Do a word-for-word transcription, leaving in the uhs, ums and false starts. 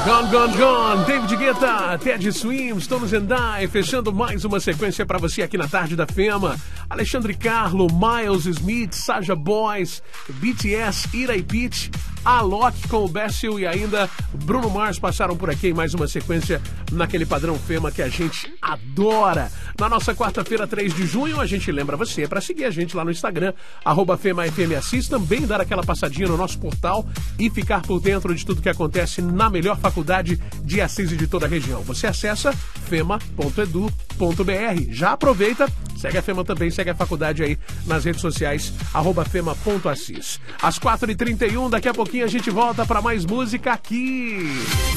Gone, Gone, Gone, David Guetta, Ted Swims, Tonos and I, fechando mais uma sequência para você aqui na Tarde da Fema. Alexandre Carlo, Miles Smith, Saja Boys, B T S, Ira e Pitch, Alok com o Bessel e ainda Bruno Mars passaram por aqui em mais uma sequência naquele padrão Fema que a gente adora. Na nossa quarta-feira, três de junho, a gente lembra você para seguir a gente lá no Instagram, arroba FemaFMAssis, também dar aquela passadinha no nosso portal e ficar por dentro de tudo que acontece na melhor faculdade de Assis e de toda a região. Você acessa fema ponto edu ponto br. Já aproveita, segue a Fema também, segue a faculdade aí nas redes sociais, arroba fema ponto assis. Às quatro e trinta e um, daqui a pouquinho a gente volta para mais música aqui.